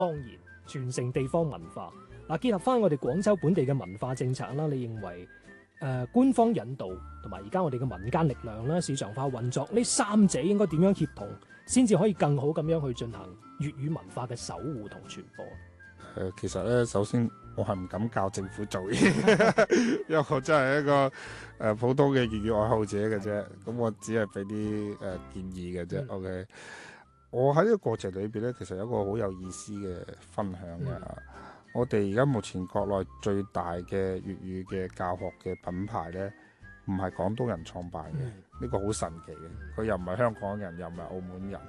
方言，傳承地方文化。嗱，結合翻我哋廣州本地嘅文化政策啦，你認為官方引導同埋而家我哋嘅民間力量啦、市場化運作呢三者應該點樣協同，先至可以更好咁樣去進行粵語文化嘅守護同傳播？ 其實咧，首先我係唔敢教政府做嘢，因為我真係一個普通嘅粵語愛好者嘅啫。咁我只係俾啲建議嘅啫。OK， 我喺呢個過程裏邊咧，其實有一個好有意思嘅分享嘅。我哋而家目前國內最大嘅粵語嘅教學嘅品牌咧，唔係廣東人創辦嘅，呢個好神奇嘅。佢又唔係香港人，又唔係澳門人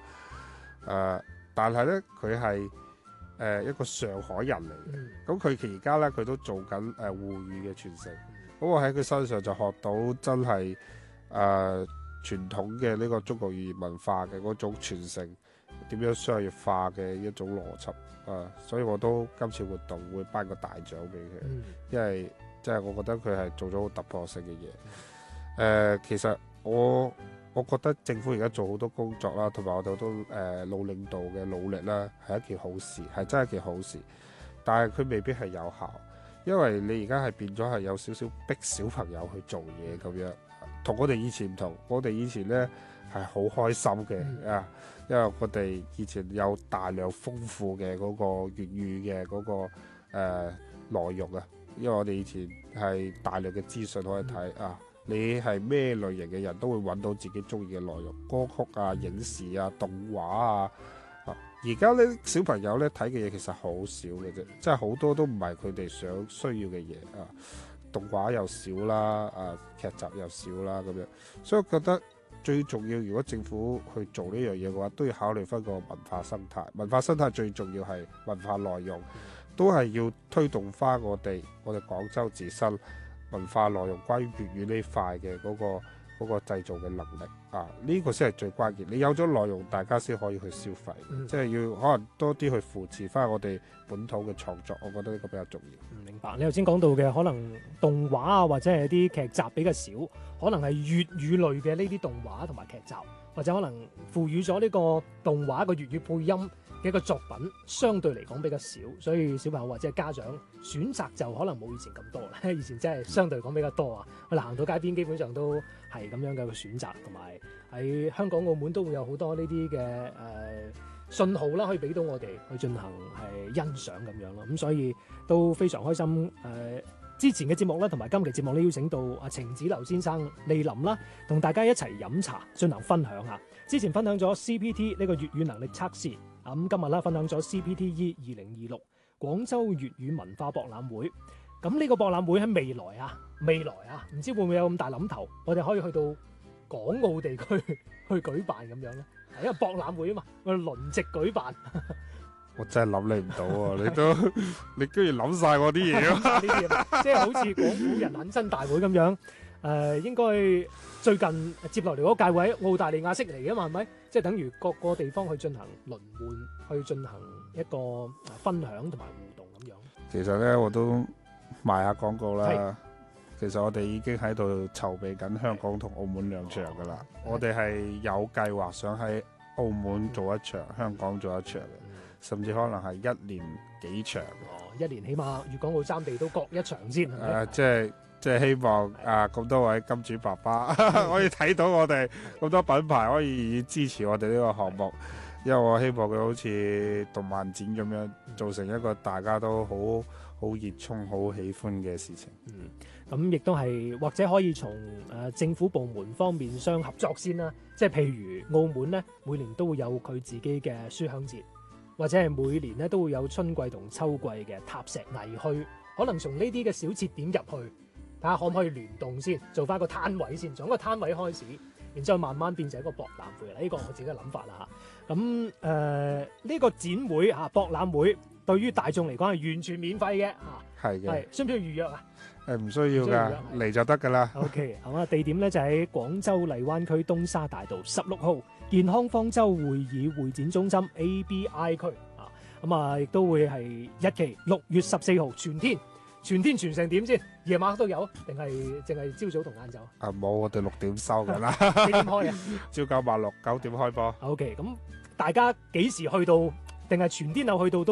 但係咧佢係一個上海人嚟嘅。咁佢而家咧佢都做緊滬語嘅傳承。咁我喺佢身上就學到真係傳統嘅呢個中國語言文化嘅嗰種傳承，點樣商業化嘅一種邏輯。所以我都今次活動會頒個大獎俾佢，因為即係我覺得佢係做咗好突破性嘅嘢。其實我覺得政府而家做好多工作啦，同埋我哋好多老領導嘅努力啦，係一件好事，係真係一件好事。但係佢未必係有效，因為你而家係變咗係有少少逼小朋友去做嘢咁樣，同我哋以前唔同。我哋以前呢係好開心嘅因為我哋以前有大量豐富嘅嗰個粵語嘅嗰個內容啊，因為我哋以前係大量嘅資訊可以睇你係咩類型嘅人都會揾到自己中意嘅內容，歌曲啊、影視啊、動畫啊。而家呢小朋友呢睇嘅嘢其實好少嘅啫，即係好多都唔係佢哋想需要嘅嘢動畫又少啦，劇集又少啦咁樣，所以我覺得最重要，如果政府去做呢樣嘢嘅話，都要考慮翻個文化生態。文化生態最重要係文化內容，都係要推動翻我哋廣州自身文化內容，關於粵語呢塊嘅嗰個製造嘅能力呢個先係最關鍵。你有咗內容，大家先可以去消費，即係要可能多啲去扶持翻我哋本土嘅創作。我覺得呢個比較重要。 明白。你頭先講到嘅可能動畫或者係啲劇集比較少，可能係粵語類嘅呢啲動畫同埋劇集，或者可能賦予咗呢個動畫個粵語配音嘅一個作品，相對嚟講比較少，所以小朋友或者係家長選擇就可能冇以前咁多啦。以前真係相對嚟講比較多可能行到街邊基本上都係咁樣嘅選擇，同埋喺香港澳門都會有好多呢啲嘅信號啦，可以俾到我哋去進行係欣賞咁樣咯。咁所以都非常開心之前嘅節目啦，同埋今期節目咧邀請到程子劉先生蒞臨啦，同大家一齊飲茶進行分享下。之前分享咗 CPT 呢個粵語能力測試，咁今日啦分享咗 CPTE 2026廣州粵語文化博覽會。咁呢個博覽會喺未來唔知會唔會有咁大諗頭，我哋可以去到港澳地區去舉辦咁樣咧？因為博覽會啊嘛，我哋輪值舉辦。 我真係諗你唔到你居然諗晒我啲嘢即係好似廣府人懇親大會咁樣。應該最近接落嚟嗰屆會喺澳大利亞悉尼嘅嘛，係咪？即係等於各個地方去進行輪換，去進行一個分享同埋互動咁樣。 其實呢，我都賣下廣告啦。其實我哋已經喺度籌備緊香港同澳門兩場噶啦。我哋係有計劃想喺澳門做一場，香港做一場嘅，甚至可能係1年幾場。 1年起碼粵港澳3地都各一場先。 即係希望咁多位金主爸爸可以睇到我哋咁多品牌可以支持我哋呢個項目，因為我希望佢好似動漫展咁樣做成一個大家都好熱衷、好喜歡嘅事情。 咁亦都係或者可以從政府部門方面相合作先啦，即係譬如澳門呢，每年都會有佢自己嘅書香節，或者係每年呢都會有春季同秋季嘅踏石泥墟，可能從呢啲嘅小節點入去，睇下可唔可以聯動先，做翻個攤位先，從一個攤位開始，然之後慢慢變成一個博覽會啦。呢個我自己嘅諗法啦嚇。咁呢個展會博覽會對於大眾嚟講係完全免費嘅嚇。 係嘅。 需唔需要預約啊？ 唔需要㗎，嚟就得㗎啦。 OK， 好啊，地點咧就喺廣州荔灣區東沙大道16號健康方舟會議會展中心 ABI 區咁亦都會係日期6月14號全天全成點先？夜晚都有定係淨係朝早同晏晝？ 冇，我哋6點收㗎啦。 幾點開啊？ 朝9晚6，9點開播。 OK， 咁大家幾時去到定係全天候去到都